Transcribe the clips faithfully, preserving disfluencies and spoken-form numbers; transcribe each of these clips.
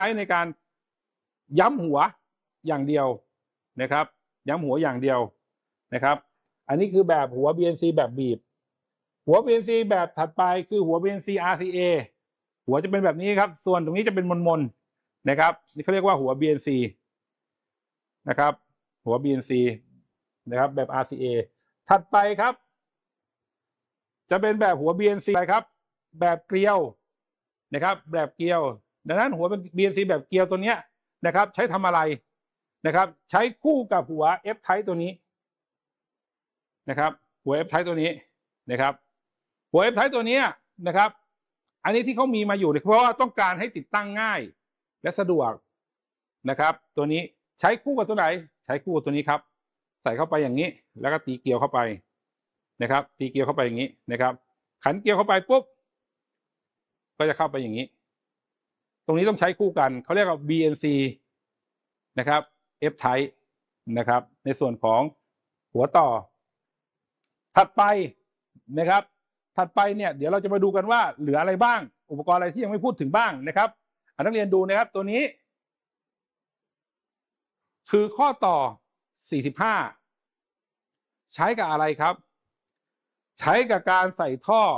ช้ในการย้ำหัวอย่างเดียวนะครับย้ำหัวอย่างเดียวนะครับอันนี้คือแบบหัว บี เอ็น ซี แบบบีบหัว บี เอ็น ซี แบบถัดไปคือหัว บี เอ็น ซี อาร์ ซี เอ หัวจะเป็นแบบนี้ครับส่วนตรงนี้จะเป็นมนๆนะครับนี่เขาเรียกว่าหัว บี เอ็น ซี นะครับหัว บี เอ็น ซี นะครับแบบ อาร์ ซี เอ ถัดไปครับจะเป็นแบบหัว บี เอ็น ซี อะไรครับแบบเกลียวนะครับแบบเกลียวดังนั้นหัวเป็น บี เอ็น ซี แบบเกลียวตัวเนี้ยนะครับใช้ทำอะไรนะครับใช้คู่กับหัว F type ตัวนี้นะครับหัว F type ตัวนี้นะครับหัว F type ตัวนี้นะครับอันนี้ที่เขามีมาอยู่เพราะว่าต้องการให้ติดตั้งง่ายและสะดวกนะครับตัวนี้ใช้คู่กับตัวไหนใช้คู่กับตัวนี้ครับใส่เข้าไปอย่างนี้แล้วก็ตีเกลียวเข้าไปนะครับตีเกลียวเข้าไปอย่างนี้นะครับขันเกลียวเข้าไปปุ๊บก็จะเข้าไปอย่างนี้ตรงนี้ต้องใช้คู่กันเขาเรียกว่า บี เอ็น ซี นะครับ F type นะครับในส่วนของหัวต่อถัดไปนะครับถัดไปเนี่ยเดี๋ยวเราจะมาดูกันว่าเหลืออะไรบ้างอุปกรณ์อะไรที่ยังไม่พูดถึงบ้างนะครับนักเรียนดูนะครับตัวนี้คือข้อต่อสี่สิบห้าใช้กับอะไรครับใช้กับการใส่ท่อ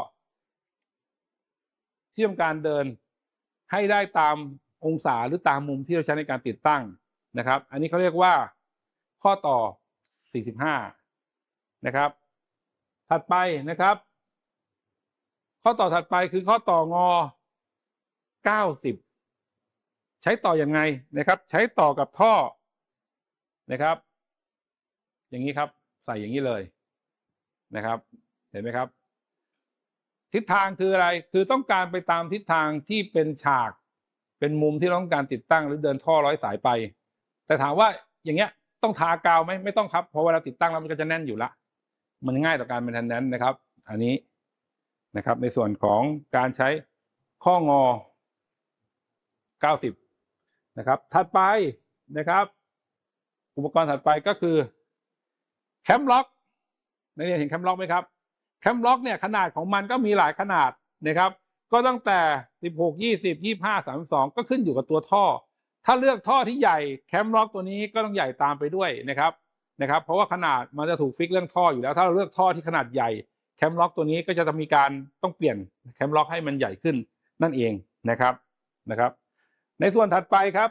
ที่ทำการเดินให้ได้ตามองศาหรือตามมุมที่เราใช้ในการติดตั้งนะครับอันนี้เขาเรียกว่าข้อต่อสี่สิบห้านะครับถัดไปนะครับข้อต่อถัดไปคือข้อต่องอเก้าสิบใช้ต่ออยังไงนะครับใช้ต่อกับท่อนะครับอย่างนี้ครับใส่อย่างนี้เลยนะครับเห็นไหมครับทิศทางคืออะไรคือต้องการไปตามทิศทางที่เป็นฉากเป็นมุมที่เราต้องการติดตั้งหรือเดินท่อร้อยสายไปแต่ถามว่าอย่างเงี้ยต้องทากาวไหมไม่ต้องครับเพราะเวลาติดตั้งแล้วมันก็จะแน่นอยู่ละมันง่ายต่อการเป็นแทนนั้นนะครับอันนี้นะครับในส่วนของการใช้ข้องอเก้าสิบนะครับถัดไปนะครับอุปกรณ์ถัดไปก็คือแคมล็อกนักเรียนเห็นแคมล็อกไหมครับแคมล็อกเนี่ยขนาดของมันก็มีหลายขนาดนะครับก็ตั้งแต่สิบหก ยี่สิบ ยี่สิบห้า สามสิบสองก็ขึ้นอยู่กับตัวท่อถ้าเลือกท่อที่ใหญ่แคมล็อกตัวนี้ก็ต้องใหญ่ตามไปด้วยนะครับนะครับเพราะว่าขนาดมันจะถูกฟิกเรื่องท่ออยู่แล้วถ้าเราเลือกท่อที่ขนาดใหญ่แคมล็อกตัวนี้ก็จะมีการต้องเปลี่ยนแคมล็อกให้มันใหญ่ขึ้นนั่นเองนะครับนะครับในส่วนถัดไปครับ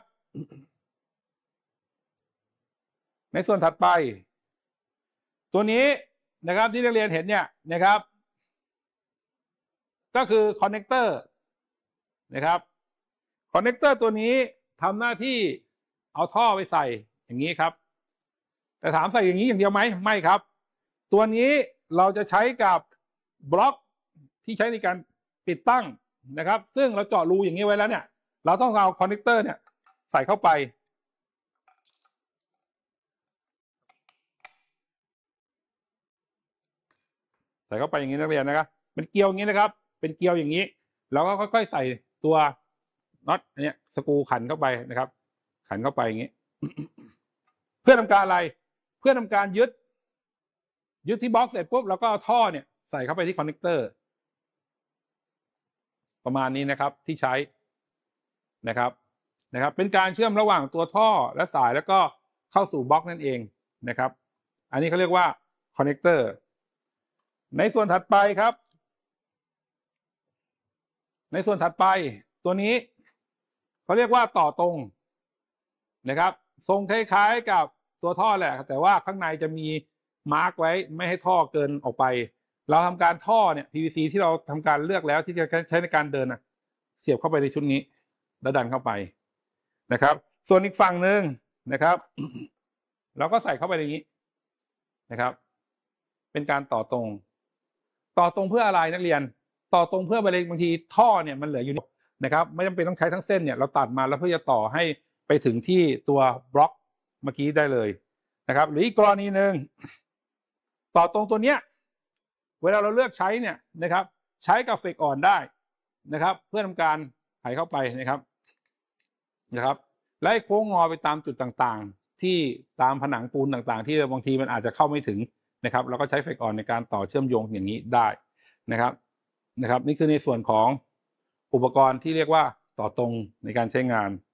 ในส่วนถัดไปตัวนี้นะครับที่นักเรียนเห็นเนี่ยนะครับก็คือคอนเนคเตอร์นะครับคอนเนคเตอร์ตัวนี้ทำหน้าที่เอาท่อไปใส่อย่างนี้ครับแต่ถามใส่อย่างนี้อย่างเดียวไหมไม่ครับตัวนี้เราจะใช้กับบล็อกที่ใช้ในการติดตั้งนะครับซึ่งเราเจาะรูอย่างนี้ไว้แล้วเนี่ยเราต้องเอาคอนเนคเตอร์เนี่ยใส่เข้าไปใส่เข้าไปอย่างนี้นักเรียนนะครับเป็นเกลียวอย่างนี้นะครับเป็นเกลียวอย่างนี้แล้วก็ค่อยๆใส่ตัวน็อตอันนี้สกรูขันเข้าไปนะครับขันเข้าไปอย่างนี้ เพื่อทำการอะไรเพื่อทำการยึดยึดที่บล็อกเสร็จปุ๊บแล้วก็เอาท่อเนี่ยใส่เข้าไปที่คอนเนคเตอร์ประมาณนี้นะครับที่ใช้นะครับนะครับเป็นการเชื่อมระหว่างตัวท่อและสายแล้วก็เข้าสู่บล็อกนั่นเองนะครับอันนี้เขาเรียกว่าคอนเนคเตอร์ในส่วนถัดไปครับในส่วนถัดไปตัวนี้เขาเรียกว่าต่อตรงนะครับทรงคล้ายๆกับตัวท่อแหละแต่ว่าข้างในจะมีมาร์กไว้ไม่ให้ท่อเกินออกไปเราทำการท่อเนี่ย พี วี ซี ที่เราทำการเลือกแล้วที่จะใช้ในการเดินนะเสียบเข้าไปในชุดนี้แล้วดันเข้าไปนะครับส่วนอีกฝั่งหนึ่งนะครับเราก็ใส่เข้าไปในนี้นะครับเป็นการต่อตรงต่อตรงเพื่ออะไรนักเรียนต่อตรงเพื่อบางทีท่อเนี่ยมันเหลืออยู่นะครับไม่จำเป็นต้องใช้ทั้งเส้นเนี่ยเราตัดมาแล้วเพื่อจะต่อให้ไปถึงที่ตัวบล็อกเมื่อกี้ได้เลยนะครับหรืออีกกรณีหนึ่งต่อตรงตัวเนี้ยเวลาเราเลือกใช้เนี่ยนะครับใช้กับเฟกอ่อนได้นะครับเพื่อทำการไขเข้าไปนะครับนะครับและโค้งงอไปตามจุดต่างๆที่ตามผนังปูนต่างๆที่บางทีมันอาจจะเข้าไม่ถึงนะครับเราก็ใช้เฟกอ่อนในการต่อเชื่อมโยงอย่างนี้ได้นะครับนะครับนี่คือในส่วนของอุปกรณ์ที่เรียกว่าต่อตรงในการใช้งาน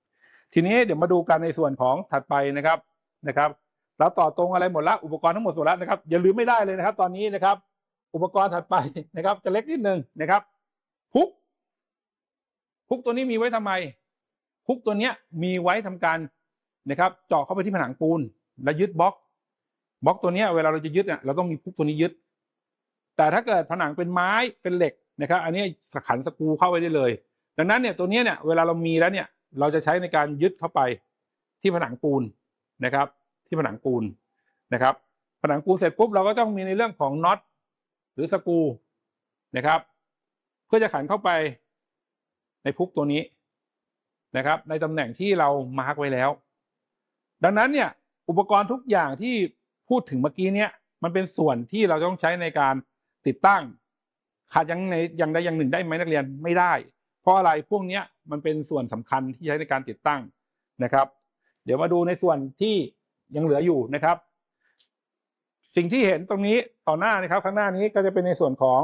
ทีนี้เดี๋ยวมาดูกันในส่วนของถัดไปนะครับนะครับเราต่อตรงอะไรหมดละอุปกรณ์ทั้งหมดหมดแล้วนะครับอย่าลืมไม่ได้เลยนะครับตอนนี้นะครับอุปกรณ์ถัดไปนะครับจะเล็กนิดนึงนะครับฮุกฮุกตัวนี้มีไว้ทำไมฮุกตัวนี้มีไว้ทำการนะครับเจาะเข้าไปที่ผนังปูนและยึดบล็อกบล็อกตัวนี้เวลาเราจะยึดเนี่ยเราต้องมีฮุกตัวนี้ยึดแต่ถ้าเกิดผนังเป็นไม้เป็นเหล็กนะครับอันนี้ขันสกรูเข้าไปได้เลยดังนั้นเนี่ยตัวนี้เนี่ยเวลาเรามีแล้วเนี่ยเราจะใช้ในการยึดเข้าไปที่ผนังปูนนะครับที่ผนังปูนนะครับผนังปูนเสร็จปุ๊บเราก็ต้องมีในเรื่องของน็อตหรือสกรูนะครับเพื่อจะขันเข้าไปในพุกตัวนี้นะครับในตำแหน่งที่เรามาร์กไว้แล้วดังนั้นเนี่ยอุปกรณ์ทุกอย่างที่พูดถึงเมื่อกี้เนี่ยมันเป็นส่วนที่เราต้องใช้ในการติดตั้งขาดอย่างในอย่างใดอย่างหนึ่งได้ไหมนักเรียนไม่ได้เพราะอะไรพวกนี้มันเป็นส่วนสำคัญที่ใช้ในการติดตั้งนะครับเดี๋ยวมาดูในส่วนที่ยังเหลืออยู่นะครับสิ่งที่เห็นตรงนี้ต่อหน้านะครับข้างหน้านี้ก็จะเป็นในส่วนของ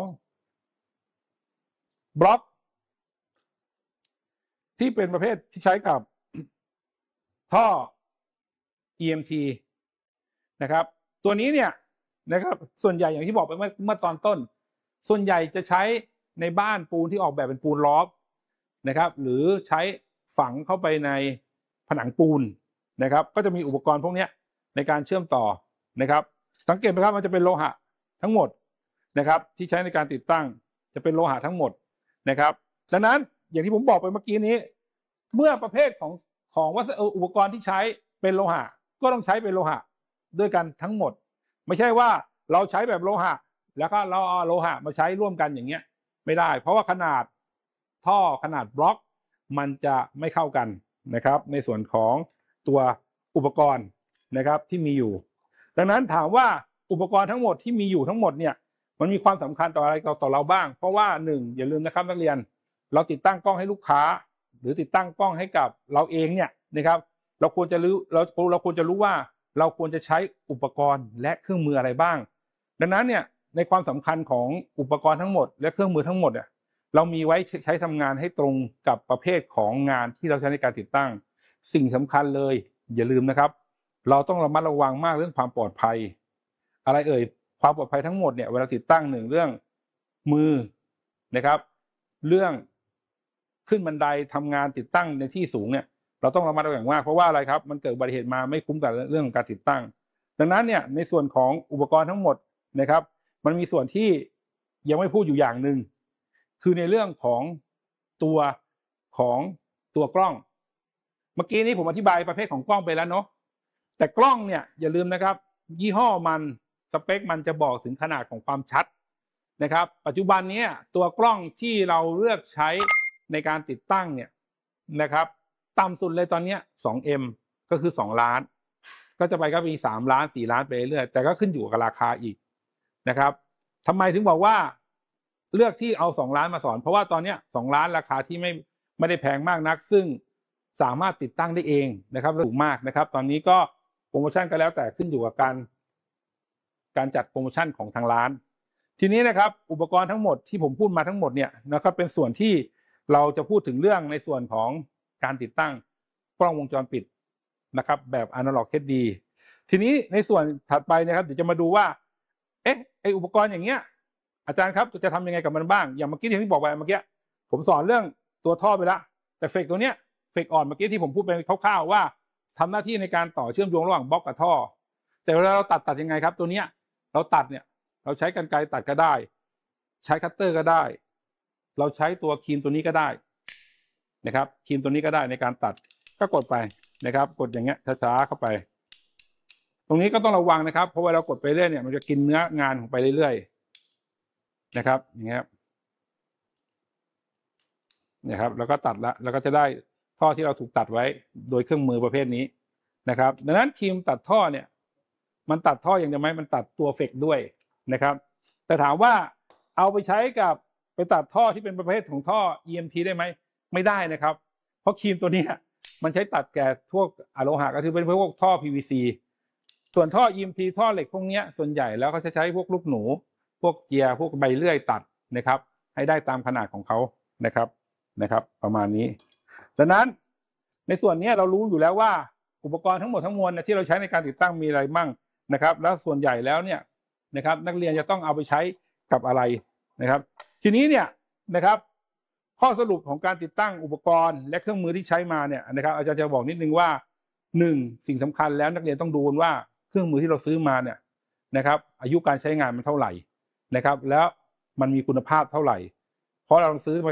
บล็อกที่เป็นประเภทที่ใช้กับท่อ อี เอ็ม ที นะครับตัวนี้เนี่ยนะครับส่วนใหญ่อย่างที่บอกไปเมื่อเมื่อตอนต้นส่วนใหญ่จะใช้ในบ้านปูนที่ออกแบบเป็นปูนลอฟนะครับหรือใช้ฝังเข้าไปในผนังปูนนะครับก็จะมีอุปกรณ์พวกนี้ในการเชื่อมต่อนะครับสังเกตไหมครับมันจะเป็นโลหะทั้งหมดนะครับที่ใช้ในการติดตั้งจะเป็นโลหะทั้งหมดนะครับดังนั้นอย่างที่ผมบอกไปเมื่อกี้นี้เมื่อประเภทของของวัสดุอุปกรณ์ที่ใช้เป็นโลหะก็ต้องใช้เป็นโลหะด้วยกันทั้งหมดไม่ใช่ว่าเราใช้แบบโลหะแล้วก็เราเอาโลหะมาใช้ร่วมกันอย่างเงี้ยไม่ได้เพราะว่าขนาดท่อขนาดบล็อกมันจะไม่เข้ากันนะครับในส่วนของตัวอุปกรณ์นะครับที่มีอยู่ดังนั้นถามว่าอุปกรณ์ทั้งหมดที่มีอยู่ทั้งหมดเนี่ยมันมีความสำคัญต่ออะไรต่อเราบ้างเพราะว่าหนึ่งอย่าลืมนะครับนักเรียนเราติดตั้งกล้องให้ลูกค้าหรือติดตั้งกล้องให้กับเราเองเนี่ยนะครับเราควรจะรู้เราเราควรจะรู้ว่าเราควรจะใช้อุปกรณ์และเครื่องมืออะไรบ้างดังนั้นเนี่ยในความสำคัญของอุปกรณ์ทั้งหมดและเครื่องมือทั้งหมดเนี่ยเรามีไว้ใช้ทำงานให้ตรงกับประเภทของงานที่เราใช้ในการติดตั้งสิ่งสำคัญเลยอย่าลืมนะครับเราต้องระมัดระวังมากเรื่องความปลอดภัยอะไรเอ่ยความปลอดภัยทั้งหมดเนี่ยเวลาติดตั้งหนึ่งเรื่องมือนะครับเรื่องขึ้นบันไดทำงานติดตั้งในที่สูงเนี่ยเราต้องระมัดระวังมากเพราะว่าอะไรครับมันเกิดอุบัติเหตุมาไม่คุ้มกับเรื่องของการติดตั้งดังนั้นเนี่ยในส่วนของอุปกรณ์ทั้งหมดนะครับมันมีส่วนที่ยังไม่พูดอยู่อย่างหนึ่งคือในเรื่องของตัวของตัวกล้องเมื่อกี้นี้ผมอธิบายประเภทของกล้องไปแล้วเนาะแต่กล้องเนี่ยอย่าลืมนะครับยี่ห้อมันสเปคมันจะบอกถึงขนาดของความชัดนะครับปัจจุบันนี้ตัวกล้องที่เราเลือกใช้ในการติดตั้งเนี่ยนะครับต่ำสุดเลยตอนนี้สองเอ็มก็คือสองล้านก็จะไปก็มีสามล้านสี่ล้านไปเรื่อยแต่ก็ขึ้นอยู่กับราคาอีกนะครับทำไมถึงบอกว่าเลือกที่เอาสองล้านมาสอนเพราะว่าตอนนี้สองล้านราคาที่ไม่ไม่ได้แพงมากนักซึ่งสามารถติดตั้งได้เองนะครับถูกมากนะครับตอนนี้ก็โปรโมชั่นก็แล้วแต่ขึ้นอยู่กับการการจัดโปรโมชั่นของทางร้านทีนี้นะครับอุปกรณ์ทั้งหมดที่ผมพูดมาทั้งหมดเนี่ยนะครับเป็นส่วนที่เราจะพูดถึงเรื่องในส่วนของการติดตั้งกล้องวงจรปิดนะครับแบบ Analog เอช ดี ทีนี้ในส่วนถัดไปนะครับเดี๋ยวจะมาดูว่าเอ๊ะไออุปกรณ์อย่างเงี้ยอาจารย์ครับจะทำยังไงกับมันบ้างอย่างเมื่อกี้ที่ผมบอกไปเมื่อกี้ผมสอนเรื่องตัวท่อไปแล้วแต่เฟกตัวเนี้ยเฟกอ่อนเมื่อกี้ที่ผมพูดไปคร่าวๆว่าทำหน้าที่ในการต่อเชื่อมโยงระหว่างบล็อกกับท่อแต่เวลาเราตัดตัดยังไงครับตัวเนี้ยเราตัดเนี่ยเราใช้กรรไกรตัดก็ได้ใช้คัตเตอร์ก็ได้เราใช้ตัวครีมตัวนี้ก็ได้นะครับครีมตัวนี้ก็ได้ในการตัดก็กดไปนะครับกดอย่างเงี้ยช้าๆเข้าไปตรงนี้ก็ต้องระวังนะครับเพราะว่าเรากดไปเรื่อยเนี่ยมันจะกินเนื้องานของไปเรื่อยๆนะครับอย่างเงี้ยนะครับแล้วก็ตัดละแล้วก็จะได้ท่อที่เราถูกตัดไว้โดยเครื่องมือประเภทนี้นะครับดังนั้นครีมตัดท่อเนี่ยมันตัดท่ออย่างเดียวไหมมันตัดตัวเฟกด้วยนะครับแต่ถามว่าเอาไปใช้กับไปตัดท่อที่เป็นประเภทของท่อ อี เอ็ม ที ได้ไหมไม่ได้นะครับเพราะครีมตัวนี้มันใช้ตัดแก่พวกอะโลหะก็คือเป็นพวกท่อ พี วี ซี ส่วนท่อ อี เอ็ม ที ท่อเหล็กพวกนี้ส่วนใหญ่แล้วเขาจะใช้พวกลูกหนูพวกเจียพวกใบเลื่อยตัดนะครับให้ได้ตามขนาดของเขานะครับนะครับประมาณนี้ดังนั้นในส่วนนี้เรารู้อยู่แล้วว่าอุปกรณ์ทั้งหมดทั้งมวลเนี่ยที่เราใช้ในการติดตั้งมีอะไรมั่งนะครับแล้วส่วนใหญ่แล้วเนี่ยนะครับนักเรียนจะต้องเอาไปใช้กับอะไรนะครับทีนี้เนี่ยนะครับข้อสรุปของการติดตั้งอุปกรณ์และเครื่องมือที่ใช้มาเนี่ยนะครับอาจารย์จะบอกนิดนึงว่าหนึ่งสิ่งสำคัญแล้วนักเรียนต้องดูว่าเครื่องมือที่เราซื้อมาเนี่ยนะครับอายุการใช้งานมันเท่าไหร่นะครับแล้วมันมีคุณภาพเท่าไหร่เพราะเราซื้อมา